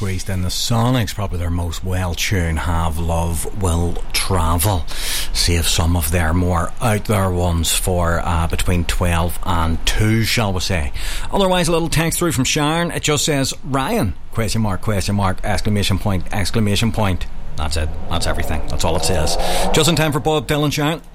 squeezed in the Sonics, probably their most well-tuned Have Love Will Travel. Save some of their more out there ones for between 12 and 2, shall we say. Otherwise, a little text through from Sharon. It just says Ryan, question mark, exclamation point, exclamation point. That's it. That's everything. That's all it says. Just in time for Bob Dylan, Sharon.